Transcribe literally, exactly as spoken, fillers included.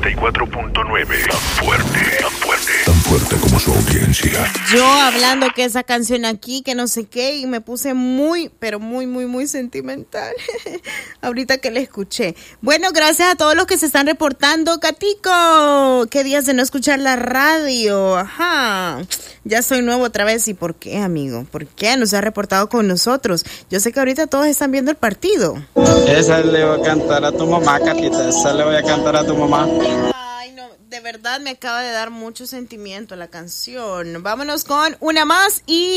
noventa y cuatro punto nueve. Tan fuerte, tan fuerte. Tan fuerte como su audiencia. Yo hablando que esa canción aquí, que no sé qué, y me puse muy, pero muy, muy, muy sentimental. Ahorita que la escuché. Bueno, gracias a todos los que se están reportando. Catico, qué días de no escuchar la radio. Ajá. Ya soy nuevo otra vez. ¿Y por qué, amigo? ¿Por qué no se ha reportado con nosotros? Yo sé que ahorita todos están viendo el partido. Esa le voy a cantar a tu mamá, Catita. Esa le voy a cantar a tu mamá. Ay, no, de verdad me acaba de dar mucho sentimiento la canción. Vámonos con una más y